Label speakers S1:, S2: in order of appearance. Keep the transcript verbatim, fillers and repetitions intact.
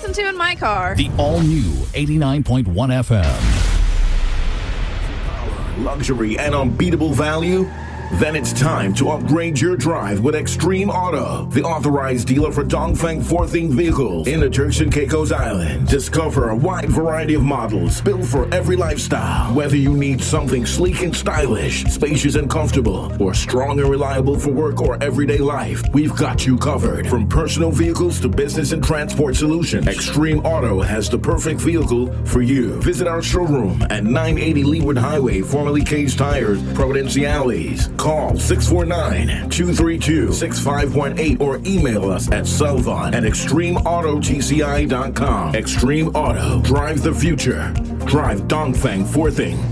S1: listen to in my car.
S2: The all-new eighty-nine point one F M.
S3: Luxury and unbeatable value? Then it's time to upgrade your drive with Extreme Auto, the authorized dealer for Dongfeng four-thing vehicles in the Turks and Caicos Islands. Discover a wide variety of models built for every lifestyle. Whether you need something sleek and stylish, spacious and comfortable, or strong and reliable for work or everyday life, we've got you covered. From personal vehicles to business and transport solutions, Extreme Auto has the perfect vehicle for you. Visit our showroom at nine eighty Leeward Highway, formerly Case Tires, Providenciales. Call six four nine, two three two, six five one eight or email us at Selvon at extreme auto t c i dot com. Extreme Auto. Drive the future. Drive Dongfeng four-thing.